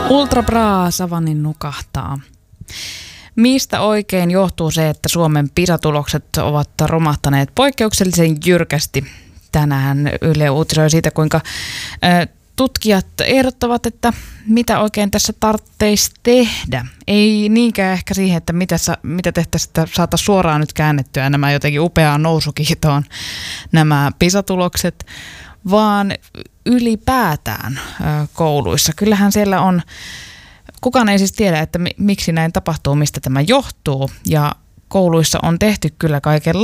Ultra Bra Savanin nukahtaa. Mistä oikein johtuu se, että Suomen PISA-tulokset ovat romahtaneet poikkeuksellisen jyrkästi? Tänään Yle uutisoi siitä, kuinka tutkijat ehdottavat, että mitä oikein tässä tarvitsisi tehdä. Ei niinkään ehkä siihen, että mitä tehtäisiin, että saataisiin suoraan nyt käännettyä nämä jotenkin upeaan nousukiitoon nämä PISA-tulokset, vaan ylipäätään kouluissa. Kyllähän siellä on, kukaan ei siis tiedä, että miksi näin tapahtuu, mistä tämä johtuu, ja kouluissa on tehty kyllä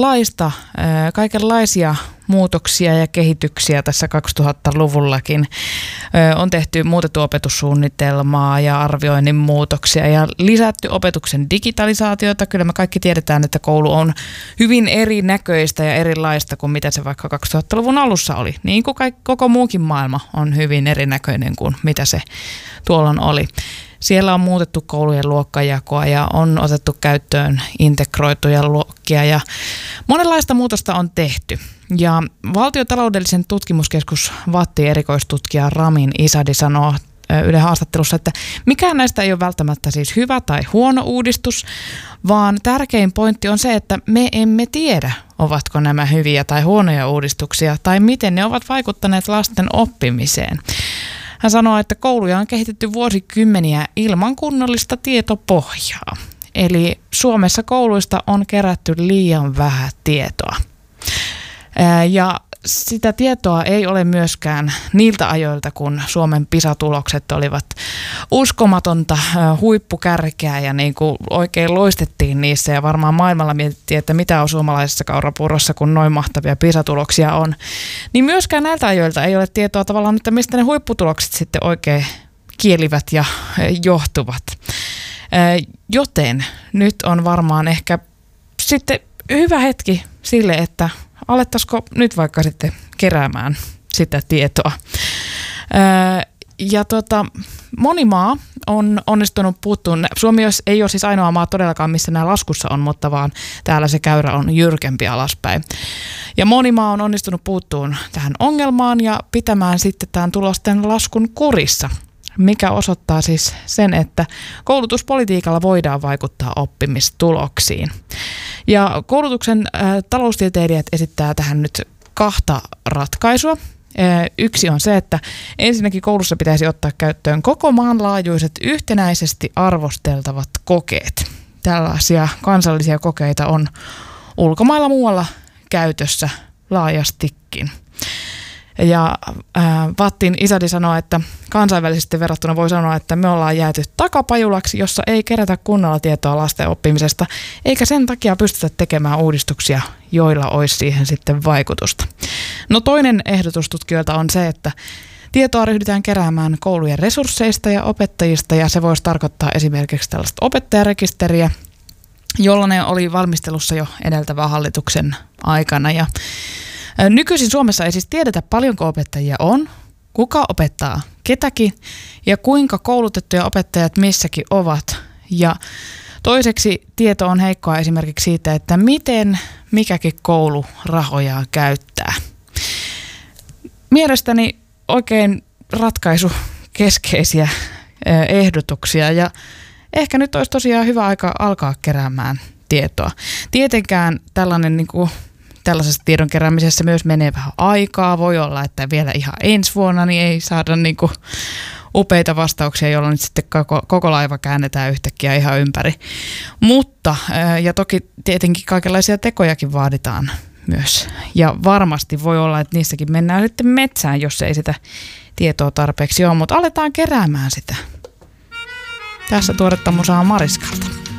kaikenlaisia muutoksia ja kehityksiä tässä 2000-luvullakin. On tehty muutettu opetussuunnitelmaa ja arvioinnin muutoksia ja lisätty opetuksen digitalisaatiota. Kyllä me kaikki tiedetään, että koulu on hyvin erinäköistä ja erilaista kuin mitä se vaikka 2000-luvun alussa oli. Niin kuin koko muukin maailma on hyvin erinäköinen kuin mitä se tuolloin oli. Siellä on muutettu koulujen luokkajakoa ja on otettu käyttöön integroituja luokkia ja monenlaista muutosta on tehty. Ja Valtiotaloudellisen tutkimuskeskus VATTin erikoistutkija Ramin Isadi sanoo Ylen haastattelussa, että mikään näistä ei ole välttämättä siis hyvä tai huono uudistus, vaan tärkein pointti on se, että me emme tiedä, ovatko nämä hyviä tai huonoja uudistuksia tai miten ne ovat vaikuttaneet lasten oppimiseen. Hän sanoo, että kouluja on kehitetty vuosikymmeniä ilman kunnollista tietopohjaa. Eli Suomessa kouluista on kerätty liian vähän tietoa. Ja sitä tietoa ei ole myöskään niiltä ajoilta, kun Suomen PISA-tulokset olivat uskomatonta huippukärkeä ja niin kuin oikein loistettiin niissä. Ja varmaan maailmalla mietittiin, että mitä on suomalaisessa kaurapuurossa, kun noin mahtavia PISA-tuloksia on. Niin myöskään näiltä ajoilta ei ole tietoa tavallaan, että mistä ne huipputulokset sitten oikein kielivät ja johtuvat. Joten nyt on varmaan ehkä sitten hyvä hetki sille, että alettaisiko nyt vaikka sitten keräämään sitä tietoa. Moni maa on onnistunut puuttumaan. Suomi ei ole siis ainoa maa todellakaan, missä nämä laskussa on, mutta vaan täällä se käyrä on jyrkempi alaspäin. Ja moni maa on onnistunut puuttumaan tähän ongelmaan ja pitämään sitten tämän tulosten laskun kurissa, mikä osoittaa siis sen, että koulutuspolitiikalla voidaan vaikuttaa oppimistuloksiin. Ja koulutuksen taloustieteilijät esittää tähän nyt 2 ratkaisua. Yksi on se, että ensinnäkin koulussa pitäisi ottaa käyttöön koko maan laajuiset yhtenäisesti arvosteltavat kokeet. Tällaisia kansallisia kokeita on ulkomailla muualla käytössä laajastikin. Ja VATTin Isadi sanoo, että kansainvälisesti verrattuna voi sanoa, että me ollaan jääty takapajulaksi, jossa ei kerätä kunnolla tietoa lasten oppimisesta, eikä sen takia pystytä tekemään uudistuksia, joilla olisi siihen sitten vaikutusta. No toinen ehdotus tutkijoilta on se, että tietoa ryhdytään keräämään koulujen resursseista ja opettajista, ja se voisi tarkoittaa esimerkiksi tällaista opettajarekisteriä, jollainen oli valmistelussa jo edeltävän hallituksen aikana. Ja nykyisin Suomessa ei siis tiedetä, paljonko opettajia on, kuka opettaa ketäkin ja kuinka koulutettuja opettajat missäkin ovat. Ja toiseksi tieto on heikkoa esimerkiksi siitä, että miten mikäkin koulu rahojaan käyttää. Mielestäni oikein ratkaisukeskeisiä ehdotuksia ja ehkä nyt olisi tosiaan hyvä aika alkaa keräämään tietoa. Tietenkään tällaisessa tiedon keräämisessä myös menee vähän aikaa. Voi olla, että vielä ihan ensi vuonna niin ei saada upeita vastauksia, jolloin nyt sitten koko laiva käännetään yhtäkkiä ihan ympäri. Mutta, ja toki tietenkin kaikenlaisia tekojakin vaaditaan myös. Ja varmasti voi olla, että niissäkin mennään sitten metsään, jos ei sitä tietoa tarpeeksi ole, mutta aletaan keräämään sitä. Tässä tuoretta musaa Mariskalta.